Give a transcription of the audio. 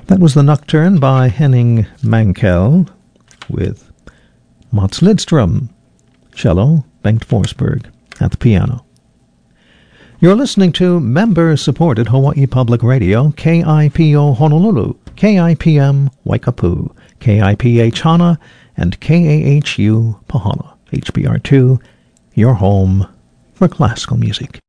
That was the Nocturne by Henning Mankell with Mats Lidström, cello, Bengt Forsberg at the piano. You're listening to member-supported Hawaii Public Radio, KIPO Honolulu, KIPM Waikapu, KIPH Hana, and KAHU Pahana, HBR2, your home for classical music.